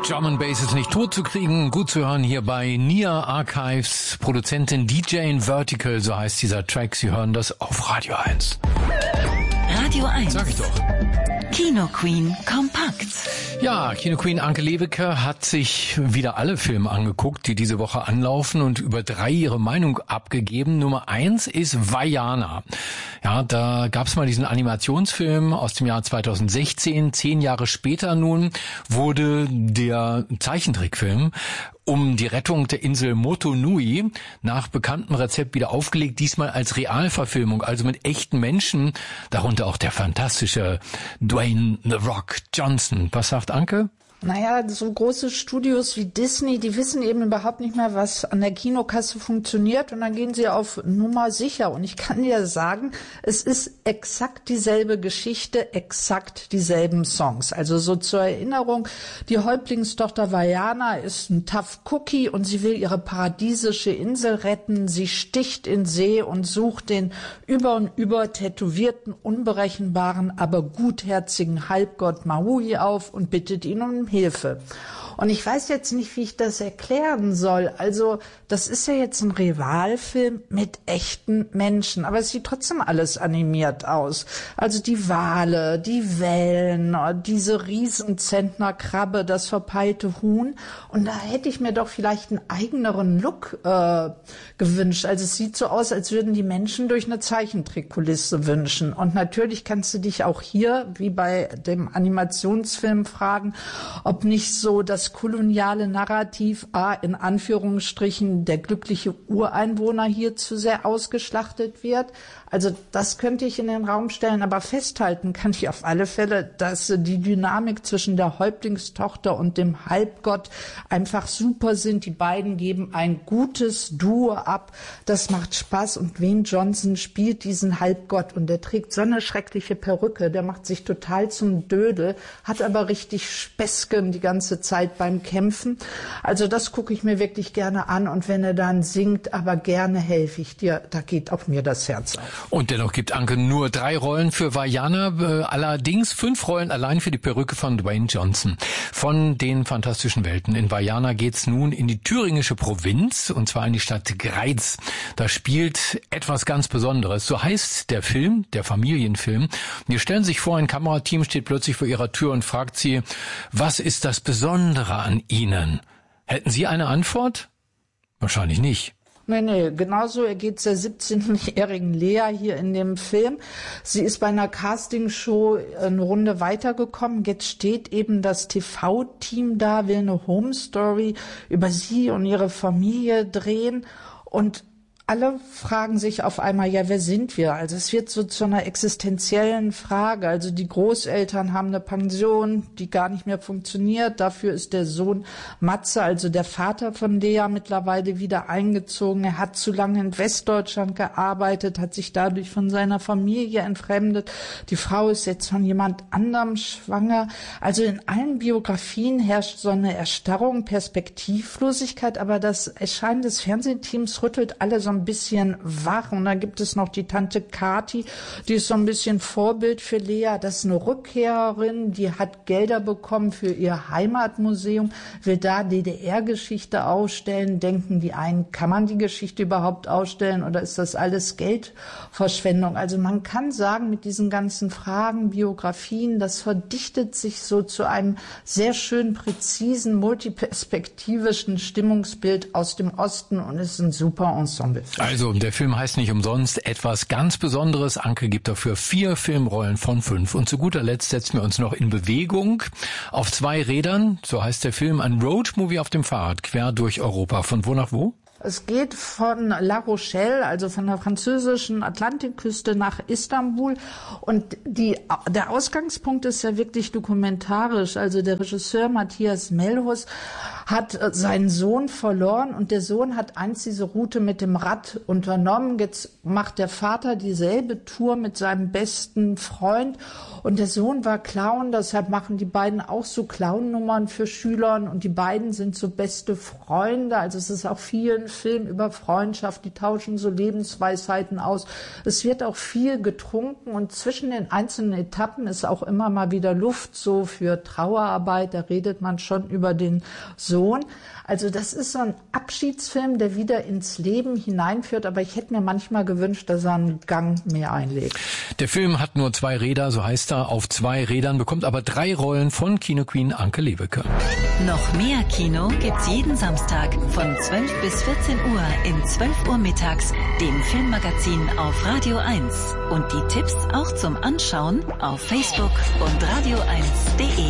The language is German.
Drum and Bass ist nicht tot zu kriegen, gut zu hören hier bei Nia Archives, Produzentin DJ Vertical, so heißt dieser Track. Sie hören das auf Radio 1. Radio 1. Sag ich doch. Kino Queen kompakt. Ja, Kino Queen Anke Lewicke hat sich wieder alle Filme angeguckt, die diese Woche anlaufen und über 3 ihre Meinung abgegeben. Nummer 1 ist Vaiana. Ja, da gab's mal diesen Animationsfilm aus dem Jahr 2016. 10 Jahre später nun wurde der Zeichentrickfilm um die Rettung der Insel Motunui nach bekanntem Rezept wieder aufgelegt, diesmal als Realverfilmung, also mit echten Menschen, darunter auch der fantastische Dwayne The Rock Johnson. Was sagt Anke? Naja, so große Studios wie Disney, die wissen eben überhaupt nicht mehr, was an der Kinokasse funktioniert und dann gehen sie auf Nummer sicher. Und ich kann dir sagen, es ist exakt dieselbe Geschichte, exakt dieselben Songs. Also so zur Erinnerung, die Häuptlingstochter Vaiana ist ein Tough Cookie und sie will ihre paradiesische Insel retten. Sie sticht in See und sucht den über und über tätowierten, unberechenbaren, aber gutherzigen Halbgott Maui auf und bittet ihn um Hilfe. Und ich weiß jetzt nicht, wie ich das erklären soll. Also, das ist ja jetzt ein Rivalfilm mit echten Menschen, aber es sieht trotzdem alles animiert aus. Also die Wale, die Wellen, diese Riesenzentnerkrabbe, das verpeilte Huhn. Und da hätte ich mir doch vielleicht einen eigeneren Look gewünscht. Also es sieht so aus, als würden die Menschen durch eine Zeichentrickkulisse wünschen. Und natürlich kannst du dich auch hier, wie bei dem Animationsfilm, fragen, ob nicht so das koloniale Narrativ, in Anführungsstrichen, der glückliche Ureinwohner hier zu sehr ausgeschlachtet wird. Also das könnte ich in den Raum stellen, aber festhalten kann ich auf alle Fälle, dass die Dynamik zwischen der Häuptlingstochter und dem Halbgott einfach super sind. Die beiden geben ein gutes Duo ab. Das macht Spaß und Dwayne Johnson spielt diesen Halbgott und der trägt so eine schreckliche Perücke. Der macht sich total zum Dödel, hat aber richtig Späßchen die ganze Zeit beim Kämpfen. Also das gucke ich mir wirklich gerne an und wenn er dann singt, aber gerne helfe ich dir, da geht auch mir das Herz auf. Und dennoch gibt Anke nur 3 Rollen für Vaiana, allerdings 5 Rollen allein für die Perücke von Dwayne Johnson. Von den fantastischen Welten. In Vaiana geht's nun in die thüringische Provinz, und zwar in die Stadt Greiz. Da spielt etwas ganz Besonderes. So heißt der Film, der Familienfilm. Wir stellen sich vor, ein Kamerateam steht plötzlich vor ihrer Tür und fragt sie, was ist das Besondere an Ihnen? Hätten Sie eine Antwort? Wahrscheinlich nicht. Nee, genauso geht's der 17-jährigen Lea hier in dem Film. Sie ist bei einer Castingshow eine Runde weitergekommen. Jetzt steht eben das TV-Team da, will eine Home-Story über sie und ihre Familie drehen und alle fragen sich auf einmal, ja, wer sind wir? Also es wird so zu einer existenziellen Frage. Also die Großeltern haben eine Pension, die gar nicht mehr funktioniert. Dafür ist der Sohn Matze, also der Vater von Lea, mittlerweile wieder eingezogen. Er hat zu lange in Westdeutschland gearbeitet, hat sich dadurch von seiner Familie entfremdet. Die Frau ist jetzt von jemand anderem schwanger. Also in allen Biografien herrscht so eine Erstarrung, Perspektivlosigkeit, aber das Erscheinen des Fernsehteams rüttelt alle so ein bisschen wach. Und dann gibt es noch die Tante Kathi, die ist so ein bisschen Vorbild für Lea. Das ist eine Rückkehrerin, die hat Gelder bekommen für ihr Heimatmuseum, will da DDR-Geschichte ausstellen. Denken die einen, kann man die Geschichte überhaupt ausstellen oder ist das alles Geldverschwendung? Also man kann sagen, mit diesen ganzen Fragen, Biografien, das verdichtet sich so zu einem sehr schön präzisen, multiperspektivischen Stimmungsbild aus dem Osten und ist ein super Ensemble. Also, der Film heißt nicht umsonst etwas ganz Besonderes. Anke gibt dafür 4 Filmrollen von 5. Und zu guter Letzt setzen wir uns noch in Bewegung. Auf 2 Rädern, so heißt der Film, ein Roadmovie auf dem Fahrrad, quer durch Europa. Von wo nach wo? Es geht von La Rochelle, also von der französischen Atlantikküste nach Istanbul. Und der Ausgangspunkt ist ja wirklich dokumentarisch. Also der Regisseur Matthias Melhus hat seinen Sohn verloren und der Sohn hat einst diese Route mit dem Rad unternommen. Jetzt macht der Vater dieselbe Tour mit seinem besten Freund und der Sohn war Clown, deshalb machen die beiden auch so Clown-Nummern für Schülern und die beiden sind so beste Freunde. Also es ist auch viel ein Film über Freundschaft, die tauschen so Lebensweisheiten aus. Es wird auch viel getrunken und zwischen den einzelnen Etappen ist auch immer mal wieder Luft so für Trauerarbeit. Da redet man schon über den Sohn. Also das ist so ein Abschiedsfilm, der wieder ins Leben hineinführt, aber ich hätte mir manchmal gewünscht, dass er einen Gang mehr einlegt. Der Film hat nur 2 Räder, so heißt er, auf 2 Rädern, bekommt aber 3 Rollen von Kino-Queen Anke Lewicke. Noch mehr Kino gibt's jeden Samstag von 12 bis 14 Uhr in 12 Uhr mittags, dem Filmmagazin auf Radio 1. Und die Tipps auch zum Anschauen auf Facebook und radio1.de.